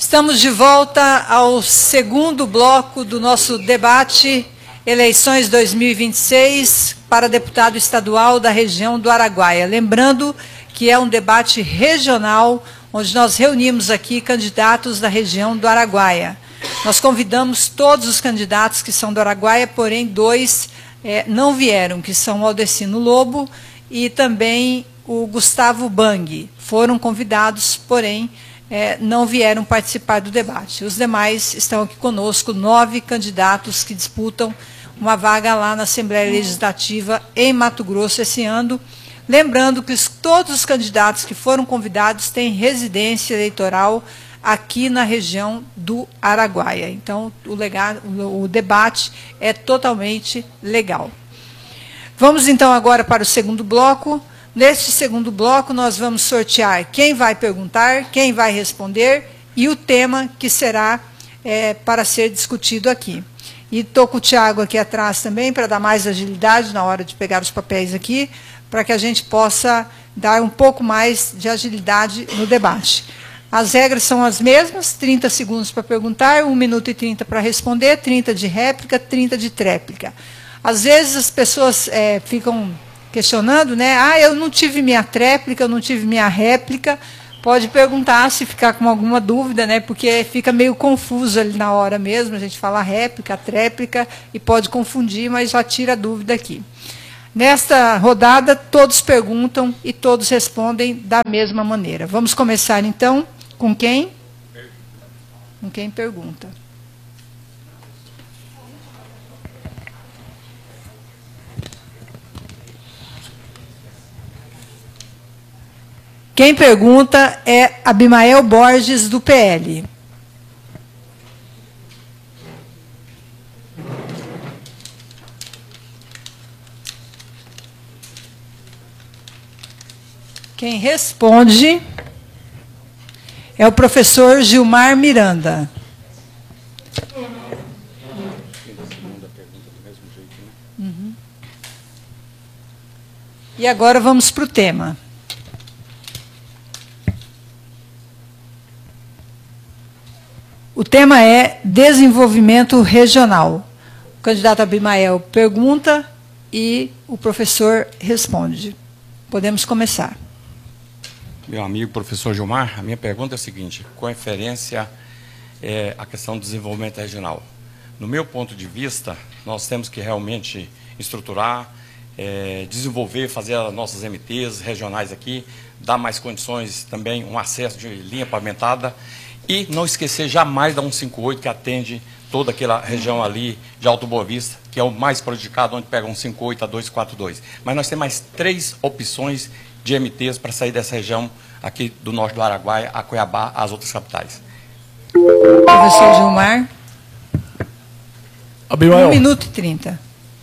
Estamos de volta ao segundo bloco do nosso debate Eleições 2026 para deputado estadual da região do Araguaia. Lembrando que é um debate regional, onde nós reunimos aqui candidatos da região do Araguaia. Nós convidamos todos os candidatos que são do Araguaia, porém dois não vieram, que são o Aldecino Lobo e também o Gustavo Bang. Foram convidados, porém não vieram participar do debate. Os demais estão aqui conosco, 9 candidatos que disputam uma vaga lá na Assembleia Legislativa em Mato Grosso esse ano. Lembrando que todos os candidatos que foram convidados têm residência eleitoral aqui na região do Araguaia. Então, o debate é totalmente legal. Vamos, então, agora para o segundo bloco. Neste segundo bloco, nós vamos sortear quem vai perguntar, quem vai responder e o tema que será para ser discutido aqui. E estou com o Tiago aqui atrás também, para dar mais agilidade na hora de pegar os papéis aqui, para que a gente possa dar um pouco mais de agilidade no debate. As regras são as mesmas, 30 segundos para perguntar, 1 minuto e 30 para responder, 30 de réplica, 30 de tréplica. Às vezes as pessoas ficam questionando, né? Ah, eu não tive minha tréplica, eu não tive minha réplica. Pode perguntar se ficar com alguma dúvida, né? Porque fica meio confuso ali na hora mesmo, a gente fala réplica, tréplica, e pode confundir, mas já tira a dúvida aqui. Nesta rodada, todos perguntam e todos respondem da mesma maneira. Vamos começar, então, com quem? Com quem pergunta. Quem pergunta é Abimael Borges, do PL. Quem responde é o professor Gilmar Miranda. Uhum. E agora vamos para o tema. O tema é desenvolvimento regional. O candidato Abimael pergunta e o professor responde. Podemos começar. Meu amigo professor Gilmar, a minha pergunta é a seguinte, com referência à questão do desenvolvimento regional. No meu ponto de vista, nós temos que realmente estruturar, desenvolver, fazer as nossas MTs regionais aqui, dar mais condições também, um acesso de linha pavimentada, e não esquecer jamais da 158, que atende toda aquela região ali de Alto Boa Vista, que é o mais prejudicado, onde pega 158 a 242. Mas nós temos mais 3 opções de MTs para sair dessa região aqui do norte do Araguaia, a Cuiabá, as outras capitais. Professor Gilmar. Abimael. 1 minuto e 30.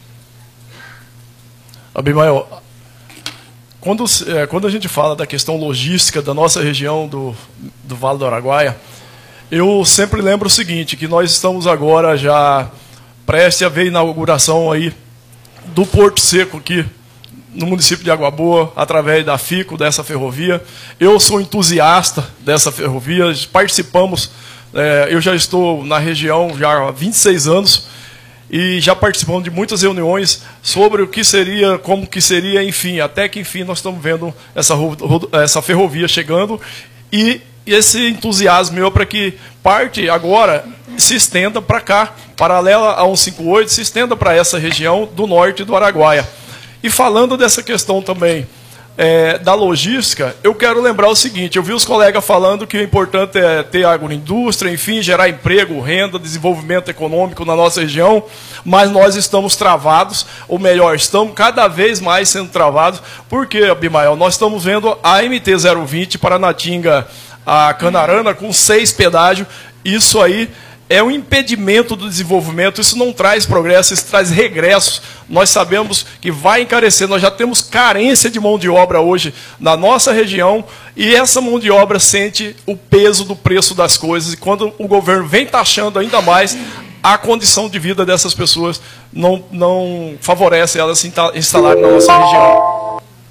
Abimael, quando a gente fala da questão logística da nossa região do Vale do Araguaia, eu sempre lembro o seguinte, que nós estamos agora já prestes a ver a inauguração aí do Porto Seco aqui no município de Água Boa, através da FICO, dessa ferrovia. Eu sou entusiasta dessa ferrovia, participamos, eu já estou na região já há 26 anos, e já participamos de muitas reuniões sobre o que seria, como que seria, enfim, até que enfim nós estamos vendo essa ferrovia chegando, e esse entusiasmo meu para que parte agora se estenda para cá, paralela a 158, se estenda para essa região do norte do Araguaia. E falando dessa questão também da logística, eu quero lembrar o seguinte, eu vi os colegas falando que o importante é ter agroindústria, enfim, gerar emprego, renda, desenvolvimento econômico na nossa região, mas nós estamos travados, ou melhor, estamos cada vez mais sendo travados. Por quê, Abimael? Nós estamos vendo a MT-020 Paranatinga a Canarana com 6 pedágios, isso aí é um impedimento do desenvolvimento, isso não traz progresso, isso traz regressos. Nós sabemos que vai encarecer, nós já temos carência de mão de obra hoje na nossa região, e essa mão de obra sente o peso do preço das coisas, e quando o governo vem taxando ainda mais, a condição de vida dessas pessoas não favorece elas se instalarem na nossa região.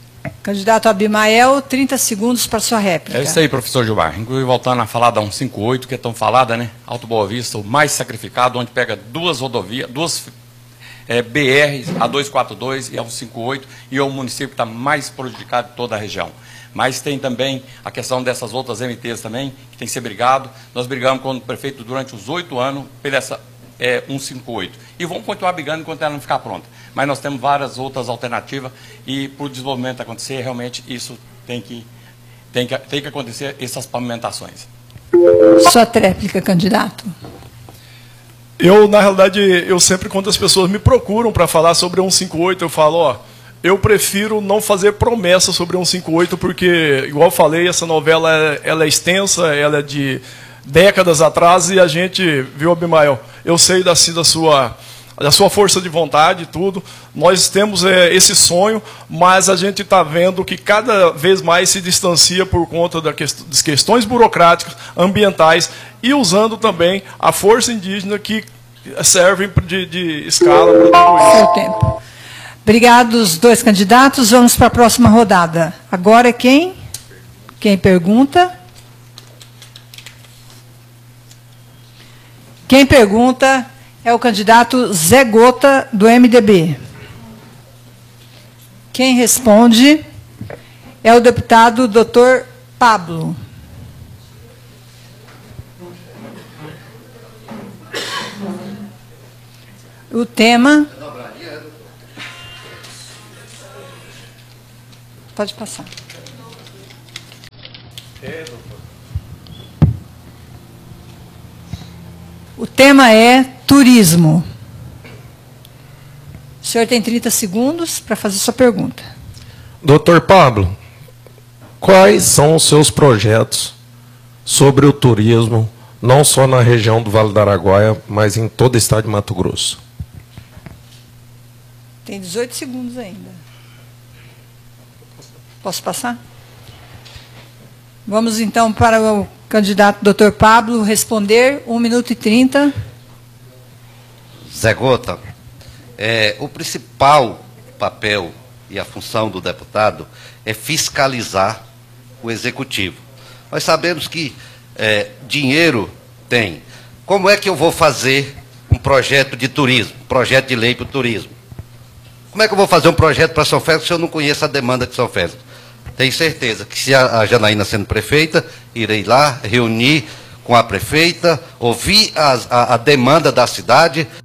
Candidato Abimael, 30 segundos para sua réplica. É isso aí, professor Gilmar. Inclusive, voltando a falar da 158, que é tão falada, né? Alto Boa Vista, o mais sacrificado, onde pega duas rodovias, duas BRs, a 242 e a 158, e é o município que está mais prejudicado de toda a região. Mas tem também a questão dessas outras MTs também, que tem que ser brigado. Nós brigamos com o prefeito durante os 8 anos pela essa 158. E vamos continuar brigando enquanto ela não ficar pronta. Mas nós temos várias outras alternativas e para o desenvolvimento acontecer, realmente isso tem que acontecer, essas pavimentações. Sua tréplica, candidato. Eu, na realidade, eu sempre, quando as pessoas me procuram para falar sobre a 158, eu falo, ó, eu prefiro não fazer promessa sobre a 158, porque, igual eu falei, essa novela ela é extensa, ela é de décadas atrás, e a gente, viu, Abimael, eu sei da sua força de vontade e tudo, nós temos esse sonho, mas a gente está vendo que cada vez mais se distancia por conta das questões burocráticas, ambientais, e usando também a força indígena que servem de escala para tudo isso. Seu tempo. Obrigados, dois candidatos. Vamos para a próxima rodada. Agora quem? Quem pergunta? Quem pergunta é o candidato Zé Gota, do MDB. Quem responde é o deputado Dr. Pablo. O tema... Pode passar. O tema é turismo. O senhor tem 30 segundos para fazer sua pergunta. Doutor Pablo, quais são os seus projetos sobre o turismo, não só na região do Vale do Araguaia, mas em todo o estado de Mato Grosso? Tem 18 segundos ainda. Posso passar? Vamos, então, para o candidato Dr. Pablo responder. 1 minuto e 30. Zé Gota, o principal papel e a função do deputado é fiscalizar o executivo. Nós sabemos que dinheiro tem. Como é que eu vou fazer um projeto de turismo, projeto de lei para o turismo? Como é que eu vou fazer um projeto para São Félix se eu não conheço a demanda de São Félix? Tenho certeza que, se a Janaína sendo prefeita, irei lá reunir com a prefeita, ouvir a demanda da cidade,